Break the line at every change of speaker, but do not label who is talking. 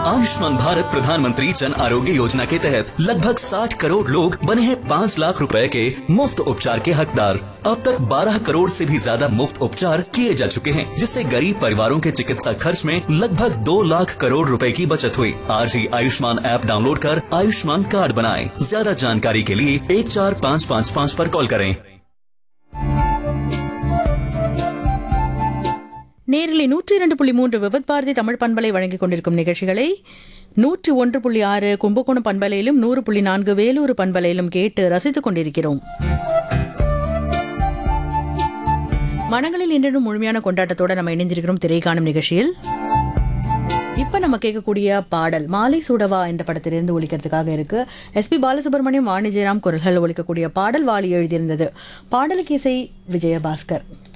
आयुष्मान भारत प्रधानमंत्री जन आरोग्य योजना के तहत लगभग 60 करोड़ लोग बने हैं 5 लाख रुपए के मुफ्त उपचार के हकदार। अब तक 12 करोड़ से भी ज्यादा मुफ्त उपचार किए जा चुके हैं, जिससे गरीब परिवारों के चिकित्सा खर्च में लगभग 2 लाख करोड़ रुपए की बचत हुई। आज ही आयुष्मान ऐप डाउनलोड कर आयुष्मान कार्ड बनाएं। ज्यादा जानकारी के लिए 14555 पर कॉल करें।
நேரிலே 102.3 விபத் பாரதி தமிழ் பண்பலை வழங்கிக் கொண்டிருக்கும் நிகழ்ச்சிகளை 101.6 கும்பகோணம் பண்பலையிலும் 100.4 வேலூர் பண்பலையிலும் கேட்டு ரசித்துக் கொண்டிருக்கிறோம். மனங்களில் என்றும் முழுமையான கொண்டாட்டத்தோட நம்ம இணைந்திருக்கிறோம் திரை காணும் நிகழ்ச்சியில். இப்ப நம்ம கேட்கக்கூடிய பாடல் மாலை சூடவா என்ற படத்திலிருந்து ஒலிக்கிறதுக்காக இருக்கு. எஸ்பி பாலசுப்ரமணியம், வாணி ஜெயராம் குரல்கள் ஒலிக்கக்கூடிய பாடல் வாலி எழுதியிருந்தது. பாடலுக்கு இசை விஜயபாஸ்கர்.